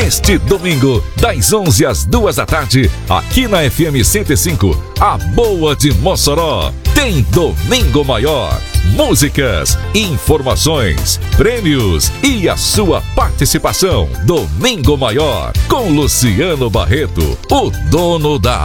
Neste domingo, das 11 às 2 da tarde, aqui na FM 105, a Boa de Mossoró, tem Domingo Maior. Músicas, informações, prêmios e a sua participação. Domingo Maior, com Luciano Barreto, o dono da